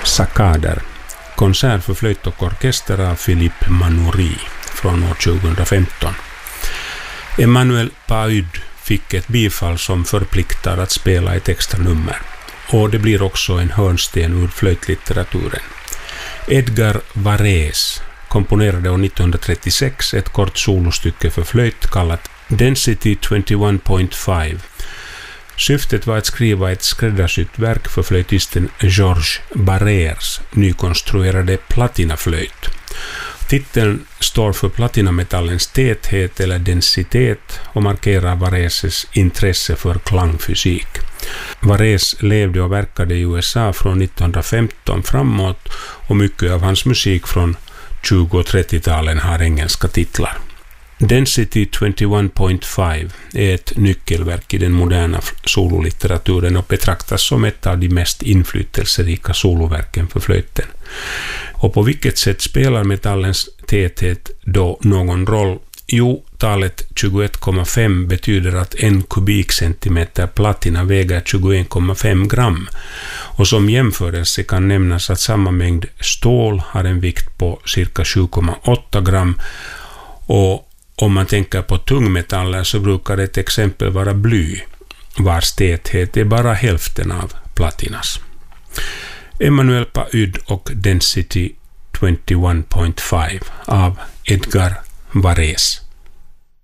Saccader, konsert för flöjt och orkester av Philippe Manoury från år 2015. Emmanuel Paud fick ett bifall som förpliktar att spela ett extra nummer. Och det blir också en hörnsten ur flöjtlitteraturen. Edgar Varese komponerade år 1936 ett kort solostycke för flöjt kallat Density 21.5. Syftet var att skriva ett skräddarsytt verk för flöjtisten Georges Barrères nykonstruerade platinaflöjt. Titeln står för platinametallens täthet eller densitet och markerar Vareses intresse för klangfysik. Varese levde och verkade i USA från 1915 framåt och mycket av hans musik från 20- och 30-talen har engelska titlar. Density 21.5 är ett nyckelverk i den moderna sololitteraturen och betraktas som ett av de mest inflytelserika soloverken för flöjten. Och på vilket sätt spelar metallens täthet då någon roll? Jo, talet 21,5 betyder att 1 kubikcentimeter platina väger 21,5 gram. Och som jämförelse kan nämnas att samma mängd stål har en vikt på cirka 7,8 gram. Och om man tänker på tungmetaller så brukar ett exempel vara bly, vars täthet är bara hälften av platinas. Emmanuel Paud och Density 21.5 av Edgar Varese.